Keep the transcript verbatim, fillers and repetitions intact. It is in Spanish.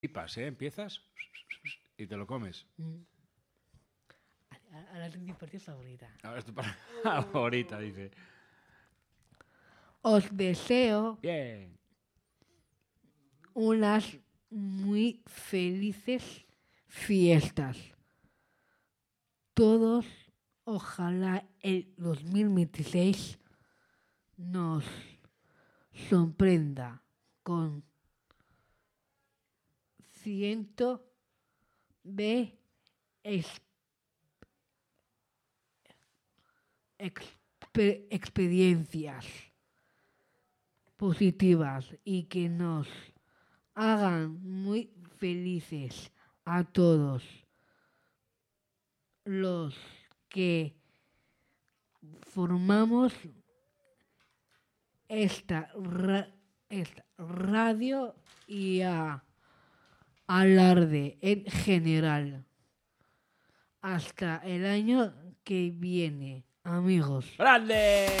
Pipas, ¿eh? Empiezas y te lo comes. Mm. Ahora es mi parte favorita. Ahora es tu parte favorita, dice. Os deseo Bien. unas muy felices fiestas. Todos, ojalá el dos mil veintiséis nos sorprenda con ciento de ex- expe- experiencias positivas y que nos hagan muy felices a todos los que formamos esta, ra- esta radio y a Alarde en general. Hasta el año que viene, amigos. ¡Grande!